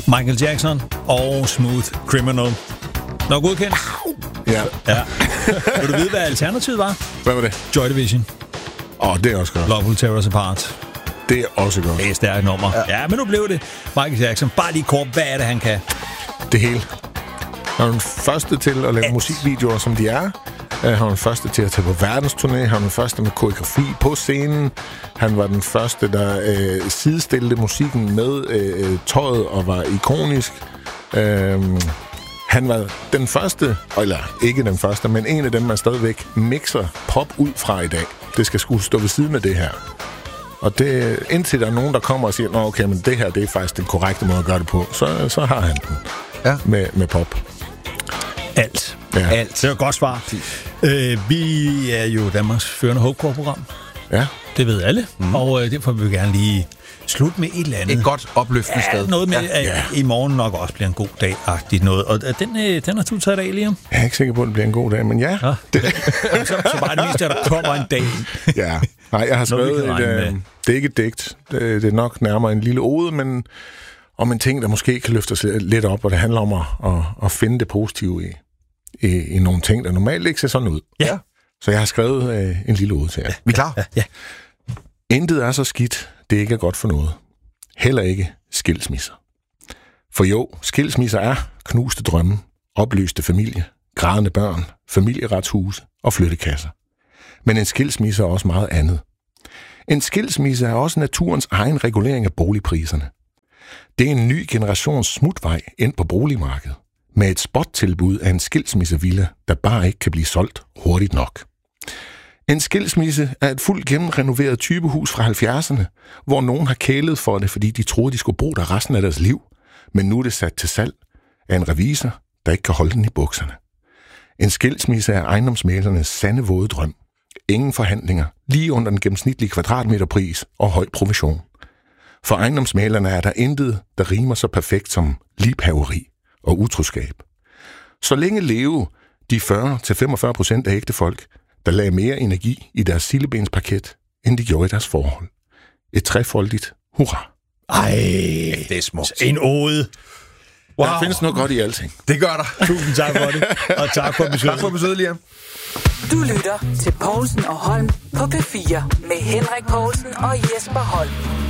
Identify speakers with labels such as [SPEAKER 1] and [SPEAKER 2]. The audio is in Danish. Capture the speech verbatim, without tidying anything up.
[SPEAKER 1] Michael Jackson og Smooth Criminal. Nå, godkendt.
[SPEAKER 2] Ja.
[SPEAKER 1] Ja. Vil du vide, hvad alternativet var?
[SPEAKER 2] Hvad var det?
[SPEAKER 1] Joy Division.
[SPEAKER 2] Åh, oh, det er også godt.
[SPEAKER 1] Love Will Tear Us Apart.
[SPEAKER 2] Det er også godt.
[SPEAKER 1] Det er et stærkt nummer. Ja. ja, men nu blev det Michael Jackson. Bare lige kort, hvad er det, han kan?
[SPEAKER 2] Det hele. Han er den første til at lave Alt. musikvideoer, som de er. Han var den første til at tage på verdensturné. Han var den første med koreografi på scenen. Han var den første, der øh, sidestillede musikken med øh, tøjet og var ikonisk. Øh, han var den første, eller ikke den første, men en af dem, man stadigvæk mixer pop ud fra i dag. Det skal skulle stå ved siden af det her. Og det, indtil der er nogen, der kommer og siger, nå okay, men det her, det er faktisk den korrekte måde at gøre det på, så, så har han den ja. med, med pop.
[SPEAKER 1] Alt.
[SPEAKER 2] Ja.
[SPEAKER 1] Alt. Det er et godt svar. Øh, vi er jo Danmarks førende Hopecore-program.
[SPEAKER 2] Ja.
[SPEAKER 1] Det ved alle. Mm. Og øh, derfor vil vi gerne lige slutte med et eller andet.
[SPEAKER 3] Et godt opløftende
[SPEAKER 1] ja,
[SPEAKER 3] sted.
[SPEAKER 1] Noget med,
[SPEAKER 3] ja.
[SPEAKER 1] at ja. i morgen nok også bliver en god dag-agtigt noget. Og den, øh, den har du taget af, Liam?
[SPEAKER 2] Jeg er ikke sikker på, at det bliver en god dag, men ja. ja. Det.
[SPEAKER 1] så, så bare det meste, at der kommer en dag.
[SPEAKER 2] ja. Nej, jeg har skrevet et, øh, det er ikke et digt. Det, det er nok nærmere en lille ode, men om en ting, der måske kan løfte sig lidt op, og det handler om at, at, at finde det positive i, i, i nogle ting, der normalt ikke ser sådan ud.
[SPEAKER 1] Ja.
[SPEAKER 2] Så jeg har skrevet øh, en lille ode til jer.
[SPEAKER 3] Ja, vi er klar.
[SPEAKER 1] Ja, ja.
[SPEAKER 2] Intet er så skidt, det ikke er godt for noget. Heller ikke skilsmisser. For jo, skilsmisser er knuste drømme, opløste familie, grædende børn, familieretshuse og flyttekasser. Men en skilsmisse er også meget andet. En skilsmisse er også naturens egen regulering af boligpriserne. Det er en ny generations smutvej ind på boligmarkedet, med et spottilbud af en skilsmissevilla, der bare ikke kan blive solgt hurtigt nok. En skilsmisse er et fuldt gennemrenoveret typehus fra halvfjerdserne, hvor nogen har kælet for det, fordi de troede, de skulle bruge det resten af deres liv, men nu er det sat til salg af en revisor, der ikke kan holde den i bukserne. En skilsmisse er ejendomsmæglernes sande våde drøm. Ingen forhandlinger, lige under den gennemsnitlige kvadratmeterpris og høj provision. For ejendomsmæglerne er der intet, der rimer så perfekt som liebhaveri og utroskab. Så længe leve de fyrre til femogfyrre procent af ægte folk, der lagde mere energi i deres sildebensparket, end de gjorde i deres forhold. Et trefoldigt hurra.
[SPEAKER 1] Ej, det er smukt. En ode.
[SPEAKER 2] Wow. Der findes noget godt i alting.
[SPEAKER 3] Det gør der.
[SPEAKER 1] Tusind tak for det. Og tak for besøget.
[SPEAKER 3] Tak for besøget, Liam.
[SPEAKER 4] Du lytter til Poulsen og Holm på P fire med Henrik Poulsen og Jesper Holm.